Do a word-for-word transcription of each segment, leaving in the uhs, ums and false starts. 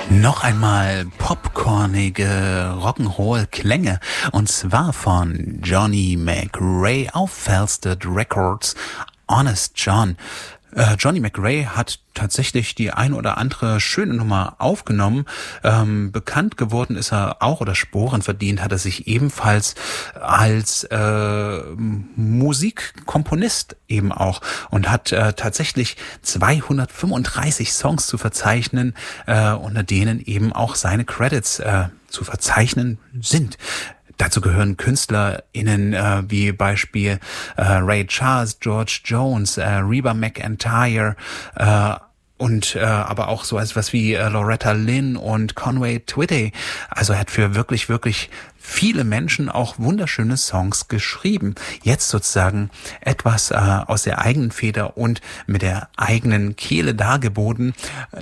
Noch einmal popcornige Rock'n'Roll-Klänge und zwar von Johnny McRae auf Felsted Records, Honest John. Äh, Johnny McRae hat tatsächlich die ein oder andere schöne Nummer aufgenommen. Ähm, bekannt geworden ist er auch, oder Sporen verdient hat er sich ebenfalls als äh, Musikkomponist eben auch und hat äh, tatsächlich zweihundertfünfunddreißig Songs zu verzeichnen, äh, unter denen eben auch seine Credits äh, zu verzeichnen sind. Dazu gehören KünstlerInnen äh, wie Beispiel äh, Ray Charles, George Jones, äh, Reba McEntire äh, und äh, aber auch so etwas wie äh, Loretta Lynn und Conway Twitty. Also er hat für wirklich, wirklich viele Menschen auch wunderschöne Songs geschrieben. Jetzt sozusagen etwas äh, aus der eigenen Feder und mit der eigenen Kehle dargeboten.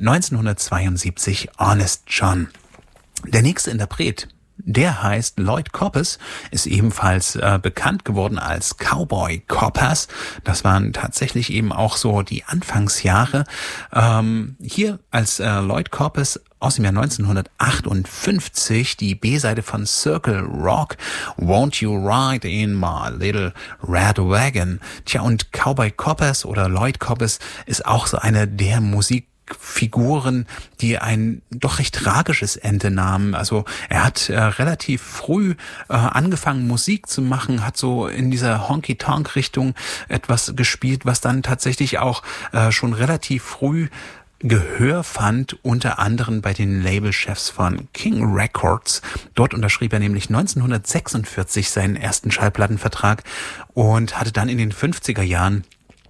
neunzehnhundertzweiundsiebzig Honest John. Der nächste Interpret, der heißt Lloyd Coppes, ist ebenfalls äh, bekannt geworden als Cowboy Coppers. Das waren tatsächlich eben auch so die Anfangsjahre. Ähm, hier als äh, Lloyd Coppes aus dem Jahr neunzehnhundertachtundfünfzig die B-Seite von Circle Rock, Won't You Ride in My Little Red Wagon. Tja, und Cowboy Coppers oder Lloyd Coppes ist auch so eine der Musik Figuren, die ein doch recht tragisches Ende nahmen. Also er hat äh, relativ früh äh, angefangen Musik zu machen, hat so in dieser Honky-Tonk-Richtung etwas gespielt, was dann tatsächlich auch äh, schon relativ früh Gehör fand, unter anderem bei den Labelchefs von King Records. Dort unterschrieb er nämlich neunzehnhundertsechsundvierzig seinen ersten Schallplattenvertrag und hatte dann in den fünfziger Jahren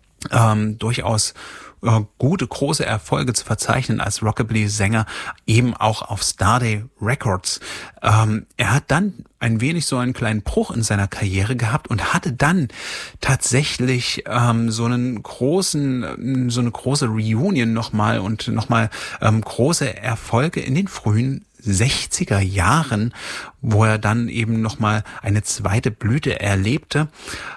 ähm, durchaus gute, große Erfolge zu verzeichnen als Rockabilly-Sänger, eben auch auf Starday Records. Ähm, er hat dann ein wenig so einen kleinen Bruch in seiner Karriere gehabt und hatte dann tatsächlich ähm, so einen großen, so eine große Reunion nochmal und nochmal ähm, große Erfolge in den frühen sechziger Jahren, wo er dann eben nochmal eine zweite Blüte erlebte.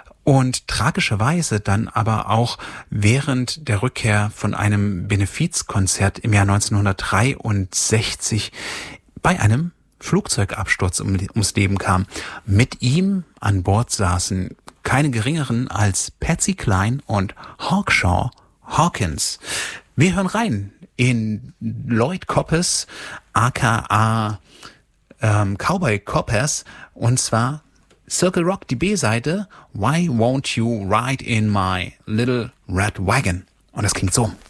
Und tragischerweise dann aber auch während der Rückkehr von einem Benefizkonzert im Jahr neunzehnhundertdreiundsechzig bei einem Flugzeugabsturz um, ums Leben kam. Mit ihm an Bord saßen keine geringeren als Patsy Cline und Hawkshaw Hawkins. Wir hören rein in Lloyd Coppes, aka ähm, Cowboy Coppers, und zwar Circle Rock, die B-Seite, Why Won't You Ride in My Little Red Wagon? Und das klingt so.